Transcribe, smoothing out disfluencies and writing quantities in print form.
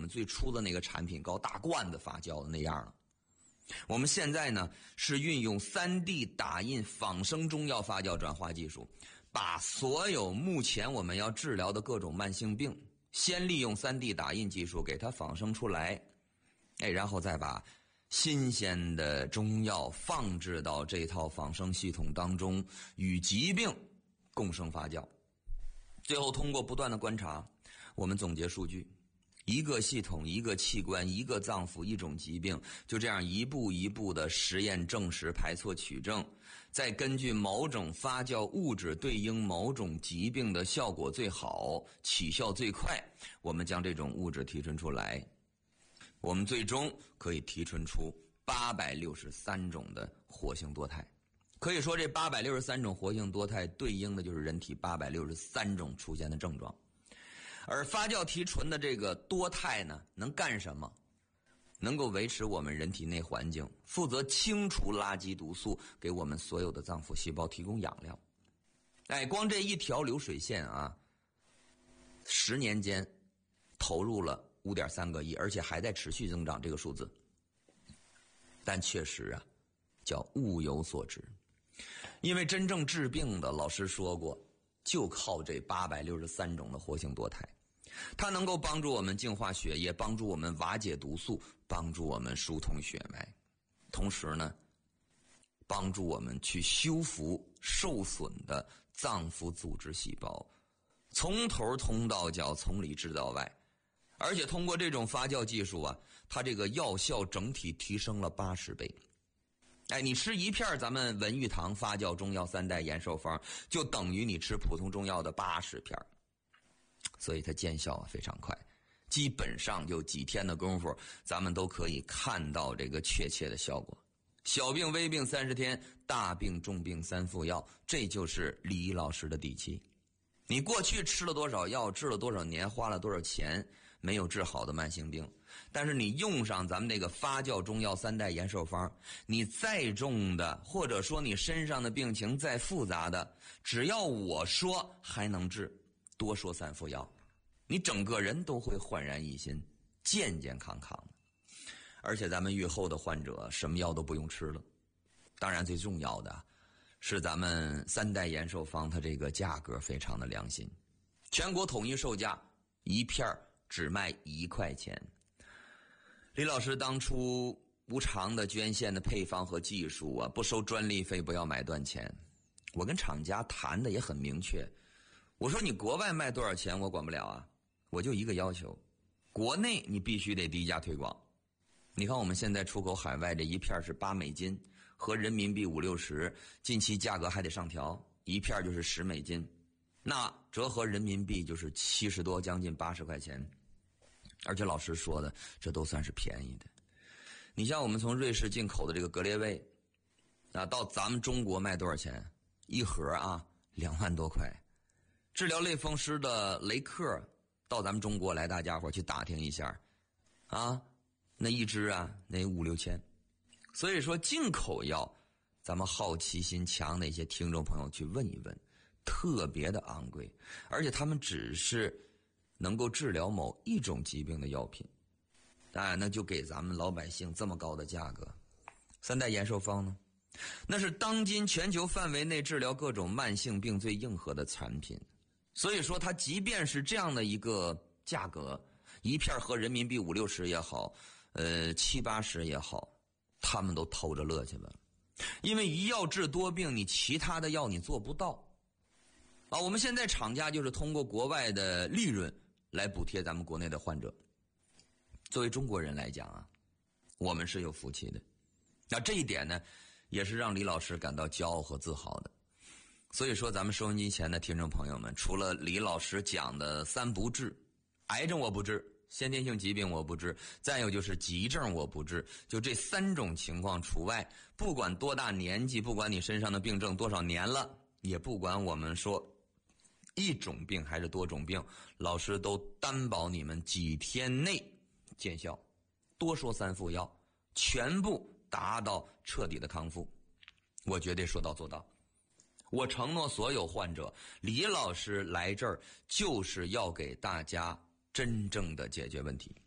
们最初的那个产品搞大罐子发酵的那样了。我们现在呢是运用 3D 打印仿生中药发酵转化技术，把所有目前我们要治疗的各种慢性病，先利用 3D 打印技术给它仿生出来，然后再把新鲜的中药放置到这套仿生系统当中，与疾病共生发酵。最后通过不断的观察，我们总结数据，一个系统、一个器官、一个脏腑、一种疾病，就这样一步一步的实验证实、排错取证，再根据某种发酵物质对应某种疾病的效果最好、起效最快，我们将这种物质提纯出来，我们最终可以提纯出863种的活性多肽。可以说这863种活性多肽对应的就是人体863种出现的症状。而发酵提纯的这个多肽呢，能干什么？能够维持我们人体内环境，负责清除垃圾毒素，给我们所有的脏腑细胞提供养料。光这一条流水线啊，10年间投入了5.3个亿，而且还在持续增长这个数字。但确实啊，叫物有所值。因为真正治病的，老师说过，就靠这863种的活性多肽，它能够帮助我们净化血液，帮助我们瓦解毒素，帮助我们疏通血脉，同时呢，帮助我们去修复受损的脏腑组织细胞，从头通到脚，从里治到外。而且通过这种发酵技术啊，它这个药效整体提升了80倍。你吃一片咱们文玉堂发酵中药3代延寿方，就等于你吃普通中药的80片，所以它见效非常快，基本上就几天的功夫，咱们都可以看到这个确切的效果。小病微病30天，大病重病3副药，这就是李老师的底气。你过去吃了多少药，治了多少年，花了多少钱，没有治好的慢性病，但是你用上咱们这个发酵中药3代延寿方，你再重的，或者说你身上的病情再复杂的，只要我说还能治，多说3副药，你整个人都会焕然一新，健健康康的。而且咱们愈后的患者什么药都不用吃了。当然最重要的是咱们3代延寿方，它这个价格非常的良心，全国统一售价一片只卖1块钱。李老师当初无偿的捐献的配方和技术啊，不收专利费，不要买断钱。我跟厂家谈的也很明确，我说你国外卖多少钱我管不了啊，我就一个要求，国内你必须得低价推广。你看我们现在出口海外这一片是8美金，合人民币50-60，近期价格还得上调，一片就是10美金，那折合人民币就是70多，将近80块钱。而且老师说的，这都算是便宜的。你像我们从瑞士进口的这个格列卫，到咱们中国卖多少钱？一盒啊，2万多块。治疗类风湿的雷克，到咱们中国来，大家伙去打听一下，那一支啊，那5-6千。所以说进口药，咱们好奇心强的一些听众朋友去问一问，特别的昂贵，而且他们只是能够治疗某一种疾病的药品，那就给咱们老百姓这么高的价格。3代延寿方呢，那是当今全球范围内治疗各种慢性病最硬核的产品，所以说它即便是这样的一个价格，一片合人民币50-60也好，70-80也好，他们都偷着乐去了。因为一药治多病，你其他的药你做不到我们现在厂家就是通过国外的利润来补贴咱们国内的患者。作为中国人来讲啊，我们是有福气的。那这一点呢，也是让李老师感到骄傲和自豪的。所以说咱们收音机前的听众朋友们，除了李老师讲的3不治，癌症我不治，先天性疾病我不治，再有就是急症我不治，就这3种情况除外。不管多大年纪，不管你身上的病症多少年了，也不管我们说一种病还是多种病，老师都担保你们几天内见效，多说3副药，全部达到彻底的康复，我绝对说到做到。我承诺所有患者，李老师来这儿就是要给大家真正的解决问题。